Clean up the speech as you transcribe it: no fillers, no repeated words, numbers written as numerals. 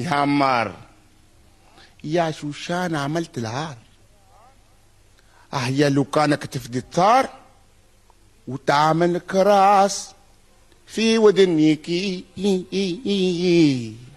يهمر يا شوشان عملت العار. يا لو كانك تفدي الطار وتعمل كراس في ودنيكي